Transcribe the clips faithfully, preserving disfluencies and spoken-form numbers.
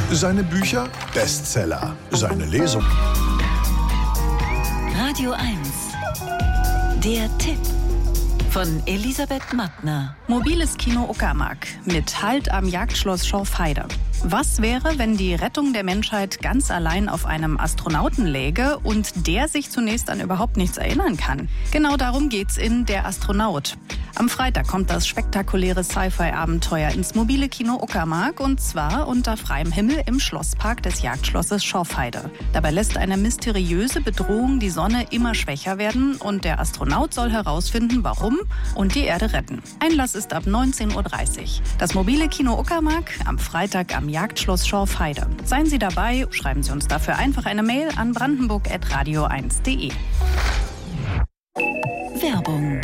Seine Bücher Bestseller. Seine Lesung. Radio eins. Der Tipp. Von Elisabeth Mattner. Mobiles Kino Uckermark mit Halt am Jagdschloss Schorfheide. Was wäre, wenn die Rettung der Menschheit ganz allein auf einem Astronauten läge und der sich zunächst an überhaupt nichts erinnern kann? Genau darum geht's in Der Astronaut. Am Freitag kommt das spektakuläre Sci-Fi-Abenteuer ins mobile Kino Uckermark und zwar unter freiem Himmel im Schlosspark des Jagdschlosses Schorfheide. Dabei lässt eine mysteriöse Bedrohung die Sonne immer schwächer werden und der Astronaut soll herausfinden, warum und die Erde retten. Einlass ist ab neunzehn Uhr dreißig. Das mobile Kino Uckermark am Freitag am Jagdschloss Schorfheide. Seien Sie dabei, schreiben Sie uns dafür einfach eine Mail an brandenburg at radio eins punkt de. Werbung.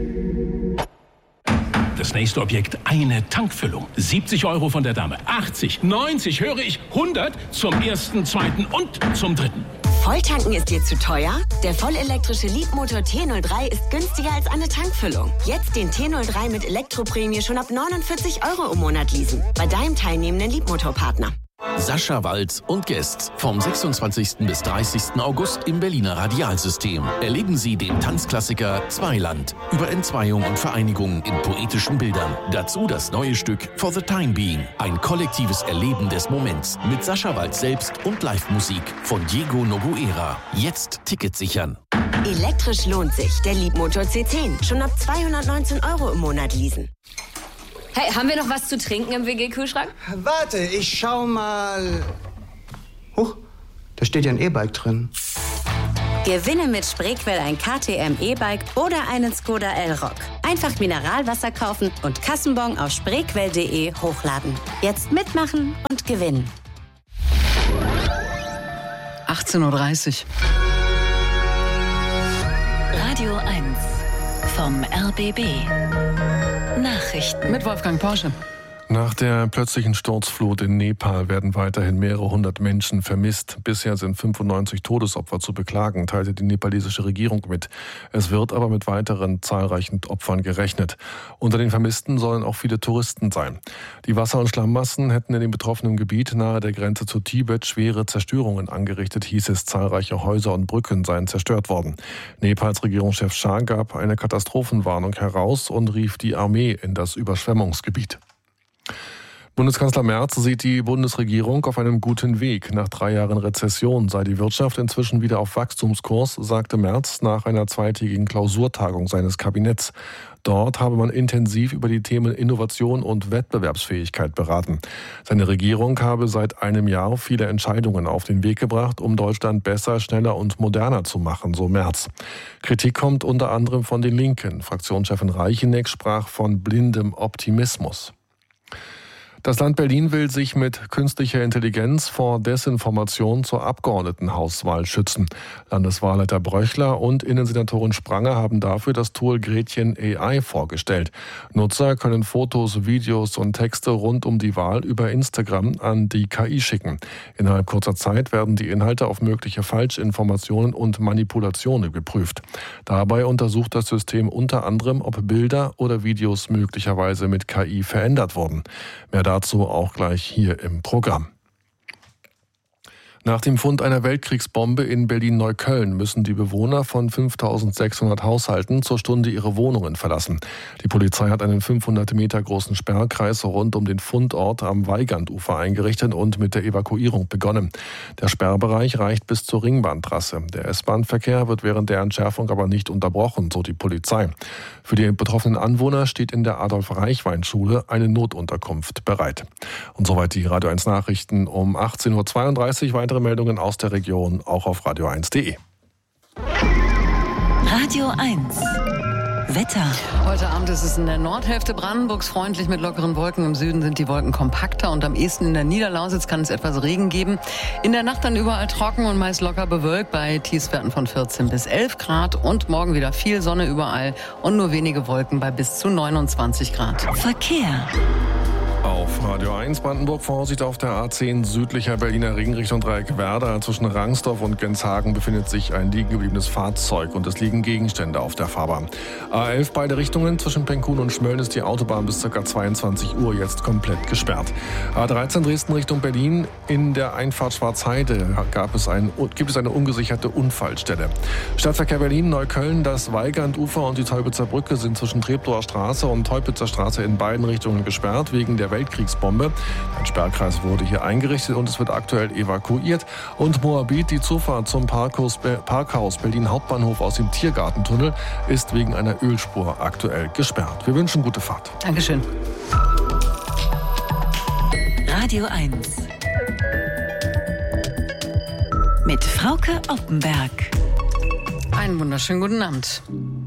Das nächste Objekt, eine Tankfüllung. siebzig Euro von der Dame. achtzig, neunzig, höre ich, hundert zum ersten, zweiten und zum dritten. Volltanken ist dir zu teuer? Der vollelektrische Leapmotor T null drei ist günstiger als eine Tankfüllung. Jetzt den T null drei mit Elektroprämie schon ab neunundvierzig Euro im Monat leasen. Bei deinem teilnehmenden Leapmotor-Partner. Sascha Walz und Guests vom sechsundzwanzigsten bis dreißigsten August im Berliner Radialsystem. Erleben Sie den Tanzklassiker Zweiland über Entzweiung und Vereinigung in poetischen Bildern. Dazu das neue Stück For the Time Being. Ein kollektives Erleben des Moments mit Sascha Walz selbst und Live-Musik von Diego Noguera. Jetzt Tickets sichern. Elektrisch lohnt sich. Der Leapmotor C zehn. Schon ab zweihundertneunzehn Euro im Monat leasen. Hey, haben wir noch was zu trinken im W G-Kühlschrank? Warte, ich schau mal. Huch, da steht ja ein E-Bike drin. Gewinne mit Spreequell ein K T M E-Bike oder einen Skoda Elrock. Einfach Mineralwasser kaufen und Kassenbon auf spreequell punkt de hochladen. Jetzt mitmachen und gewinnen. achtzehn Uhr dreißig. Radio eins vom R B B. Nachrichten mit Wolfgang Porsche. Nach der plötzlichen Sturzflut in Nepal werden weiterhin mehrere hundert Menschen vermisst. Bisher sind fünfundneunzig Todesopfer zu beklagen, teilte die nepalesische Regierung mit. Es wird aber mit weiteren zahlreichen Opfern gerechnet. Unter den Vermissten sollen auch viele Touristen sein. Die Wasser- und Schlammmassen hätten in dem betroffenen Gebiet nahe der Grenze zu Tibet schwere Zerstörungen angerichtet, hieß es. Zahlreiche Häuser und Brücken seien zerstört worden. Nepals Regierungschef Shah gab eine Katastrophenwarnung heraus und rief die Armee in das Überschwemmungsgebiet. Bundeskanzler Merz sieht die Bundesregierung auf einem guten Weg. Nach drei Jahren Rezession sei die Wirtschaft inzwischen wieder auf Wachstumskurs, sagte Merz nach einer zweitägigen Klausurtagung seines Kabinetts. Dort habe man intensiv über die Themen Innovation und Wettbewerbsfähigkeit beraten. Seine Regierung habe seit einem Jahr viele Entscheidungen auf den Weg gebracht, um Deutschland besser, schneller und moderner zu machen, so Merz. Kritik kommt unter anderem von den Linken. Fraktionschefin Reicheneck sprach von blindem Optimismus. Das Land Berlin will sich mit künstlicher Intelligenz vor Desinformation zur Abgeordnetenhauswahl schützen. Landeswahlleiter Bröchler und Innensenatorin Spranger haben dafür das Tool Gretchen A I vorgestellt. Nutzer können Fotos, Videos und Texte rund um die Wahl über Instagram an die K I schicken. Innerhalb kurzer Zeit werden die Inhalte auf mögliche Falschinformationen und Manipulationen geprüft. Dabei untersucht das System unter anderem, ob Bilder oder Videos möglicherweise mit K I verändert wurden. Mehr dazu auch gleich hier im Programm. Nach dem Fund einer Weltkriegsbombe in Berlin-Neukölln müssen die Bewohner von fünftausendsechshundert Haushalten zur Stunde ihre Wohnungen verlassen. Die Polizei hat einen fünfhundert Meter großen Sperrkreis rund um den Fundort am Weigandufer eingerichtet und mit der Evakuierung begonnen. Der Sperrbereich reicht bis zur Ringbahntrasse. Der S-Bahn-Verkehr wird während der Entschärfung aber nicht unterbrochen, so die Polizei. Für die betroffenen Anwohner steht in der Adolf-Reichwein-Schule eine Notunterkunft bereit. Und soweit die Radio eins Nachrichten um achtzehn Uhr zweiunddreißig. Weitere Meldungen aus der Region auch auf radio eins punkt de. Radio eins. Wetter. Heute Abend ist es in der Nordhälfte Brandenburgs freundlich mit lockeren Wolken. Im Süden sind die Wolken kompakter und am ehesten in der Niederlausitz kann es etwas Regen geben. In der Nacht dann überall trocken und meist locker bewölkt bei Tiefstwerten von vierzehn bis elf Grad. Und morgen wieder viel Sonne überall und nur wenige Wolken bei bis zu neunundzwanzig Grad. Verkehr. Auf Radio eins Brandenburg Vorsicht auf der A zehn südlicher Berliner Ring Richtung Dreieckwerder. Zwischen Rangsdorf und Genshagen befindet sich ein liegen gebliebenes Fahrzeug und es liegen Gegenstände auf der Fahrbahn. A elf beide Richtungen zwischen Penkun und Schmölln ist die Autobahn bis ca. zweiundzwanzig Uhr jetzt komplett gesperrt. A dreizehn Dresden Richtung Berlin. In der Einfahrt Schwarzheide gab es ein, gibt es eine ungesicherte Unfallstelle. Stadtverkehr Berlin, Neukölln, das Weigandufer und die Teupitzer Brücke sind zwischen Treptower Straße und Teupitzer Straße in beiden Richtungen gesperrt wegen der Weltkriegsbombe. Ein Sperrkreis wurde hier eingerichtet und es wird aktuell evakuiert. Und Moabit, die Zufahrt zum Parkhaus, Parkhaus Berlin Hauptbahnhof aus dem Tiergartentunnel, ist wegen einer Ölspur aktuell gesperrt. Wir wünschen gute Fahrt. Dankeschön. Radio eins. Mit Frauke Oppenberg. Einen wunderschönen guten Abend.